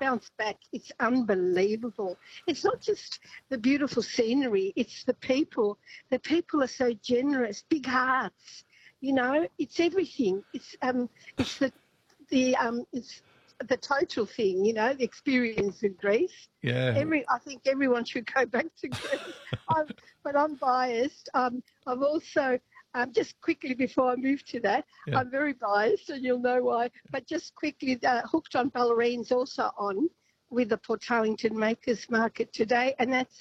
bounce back. It's unbelievable. It's not just the beautiful scenery, it's the people. The people are so generous, big hearts. You know, it's everything. It's the total thing, you know, the experience in Greece. Yeah. I think everyone should go back to Greece. But I'm biased. I've also, just quickly before I move to that, Yeah. I'm very biased, and you'll know why. But just quickly, Hooked on Ballerine's also on with the Port Tarlington Makers Market today, and that's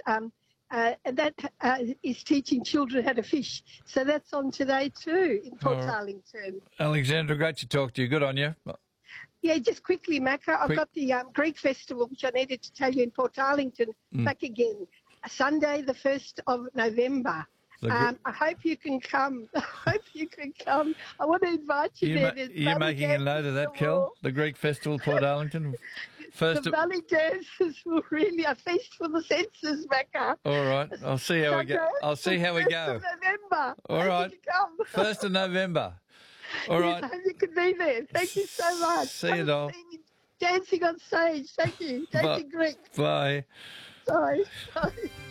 is teaching children how to fish. So that's on today too in Port Tarlington. Alexandra, great to talk to you. Good on you. Yeah, just quickly, Macca, I've got the Greek Festival, which I needed to tell you, in Port Tarlington, back again, Sunday, the 1st of November. I hope you can come. I want to invite you there. You're making a note of that, Kel? The Greek Festival, Port Darlington. The Valley Dancers will really a feast for the senses, Macca. All right, I'll see how we go. I'll see how we go. 1st of November. All right, you come. 1st of November. All right. Yes, I hope you can be there. Thank you so much. See you, doll. Dancing on stage. Thank you. Dancing Greek. Bye. Bye. Bye.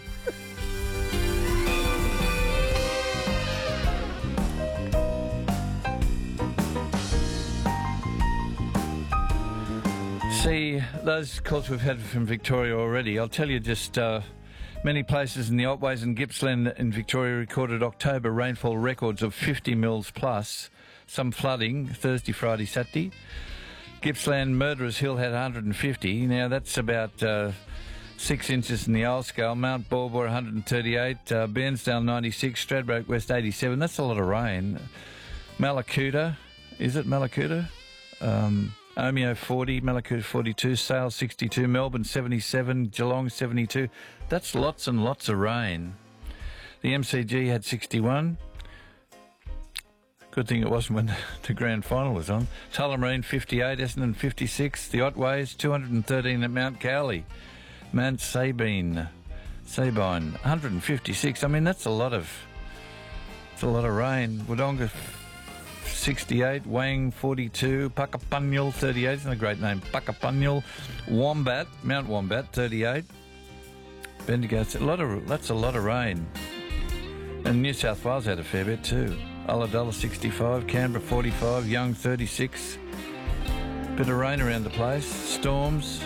See, those calls we've had from Victoria already, I'll tell you just many places in the Otways and Gippsland in Victoria recorded October rainfall records of 50 mils plus, some flooding Thursday, Friday, Saturday. Gippsland, Murderers Hill had 150. Now that's about 6 inches in the old scale. Mount Baulboy 138, Bairnsdale 96, Stradbroke West 87. That's a lot of rain. Mallacoota, is it Mallacoota? Omeo 40, Mallacoota 42, Sale 62, Melbourne 77, Geelong 72. That's lots and lots of rain. The MCG had 61. Good thing it wasn't when the grand final was on. Tullamarine 58, Essendon 56, the Otways 213 at Mount Cowley. Mount Sabine 156. I mean, that's a lot of rain. Wodonga 68, Wang 42, Puckapunyal 38, isn't a great name, Puckapunyal, Wombat, Mount Wombat 38, Bendigo, that's a lot of rain. And New South Wales had a fair bit too. Ulladulla 65, Canberra 45, Young 36, bit of rain around the place, storms.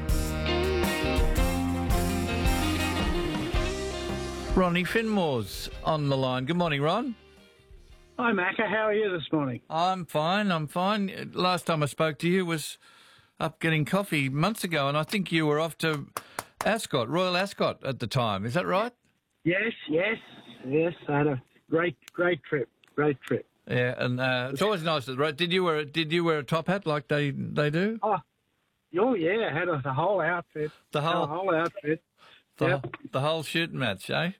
Ronnie Finmore's on the line. Good morning, Ron. Hi, Macca. How are you this morning? I'm fine. Last time I spoke to you was up getting coffee months ago, and I think you were off to Ascot, Royal Ascot at the time. Is that right? Yes. I had a great trip. Yeah, and it's always nice, right? Did you wear a top hat like they do? Oh yeah. I had the whole outfit. The whole outfit. The whole shooting match, eh?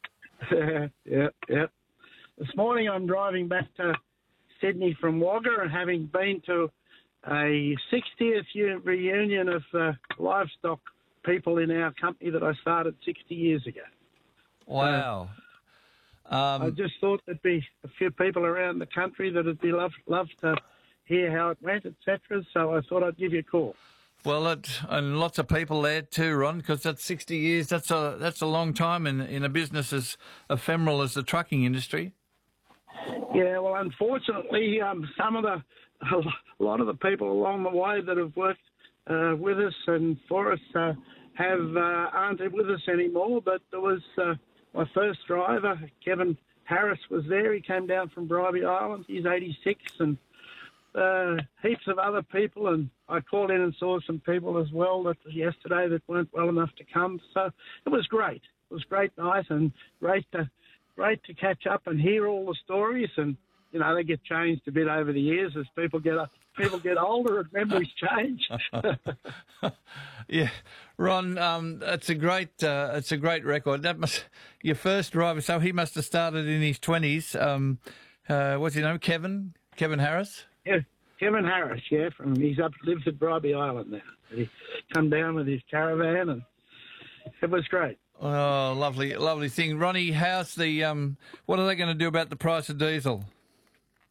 Yep. This morning I'm driving back to Sydney from Wagga, and having been to a 60th reunion of livestock people in our company that I started 60 years ago. Wow. I just thought there'd be a few people around the country that would be love to hear how it went, etc. So I thought I'd give you a call. Well, and lots of people there too, Ron, because that's 60 years. That's a long time in a business as ephemeral as the trucking industry. Yeah, well, unfortunately, a lot of the people along the way that have worked with us and for us aren't with us anymore. But there was my first driver, Kevin Harris, was there. He came down from Bribie Island. He's 86, and heaps of other people. And I called in and saw some people as well yesterday that weren't well enough to come. So it was great. It was great night and great to catch up and hear all the stories. And you know, they get changed a bit over the years as people get older and memories change. Yeah, Ron, it's a great record. Your first driver, so he must have started in his 20s. What's his name? Kevin Harris. Yeah, Kevin Harris. Yeah, lives at Bribie Island now. He come down with his caravan, and it was great. Oh, lovely thing, Ronnie. How's the what are they going to do about the price of diesel?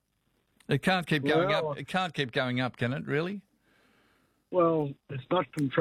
It can't keep going up. It can't keep going up, can it? Really? Well, it's not controlled.